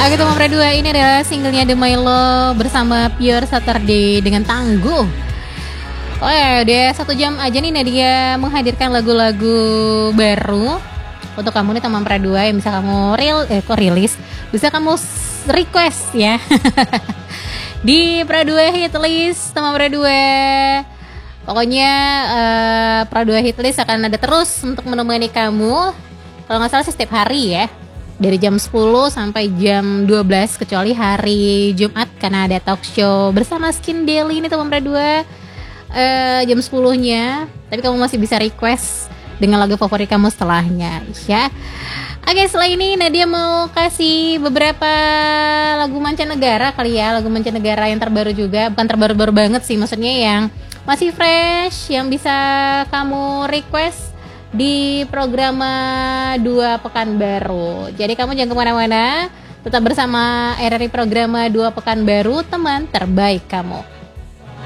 Oke teman Pradua, ini adalah singlenya The Milo bersama Pure Saturday dengan Tangguh. Oh ya, udah 1 jam aja nih Nadia menghadirkan lagu-lagu baru untuk kamu nih teman Pradua yang bisa kamu rilis, bisa kamu request ya di Pradua Hitlist teman Pradua. Pokoknya Pradua Hitlist akan ada terus untuk menemani kamu. Kalau nggak salah sih setiap hari ya, dari jam 10 sampai jam 12 kecuali hari Jumat karena ada talk show bersama Skin Daily ini teman Pradua jam 10-nya. Tapi kamu masih bisa request dengan lagu favorit kamu setelahnya ya. Oke, setelah ini Nadia mau kasih beberapa lagu mancanegara kali ya, lagu mancanegara yang terbaru juga, bukan terbaru-baru banget sih, maksudnya yang masih fresh, yang bisa kamu request di program 2 Pekan Baru. Jadi kamu jangan kemana-mana, tetap bersama RRI program 2 Pekan Baru, teman terbaik kamu.